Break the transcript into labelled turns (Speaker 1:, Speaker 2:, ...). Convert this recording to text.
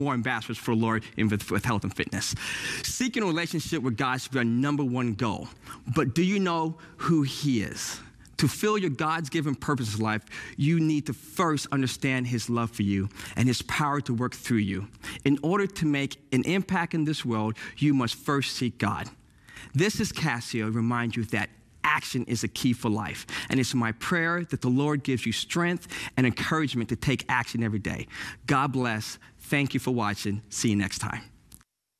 Speaker 1: more ambassadors for the Lord with health and fitness. Seeking a relationship with God should be our number one goal. But do you know who he is? To fulfill your God's given purpose in life, you need to first understand his love for you and his power to work through you. In order to make an impact in this world, you must first seek God. This is Cassio to remind you that action is a key for life. And it's my prayer that the Lord gives you strength and encouragement to take action every day. God bless. Thank you for watching. See you next time.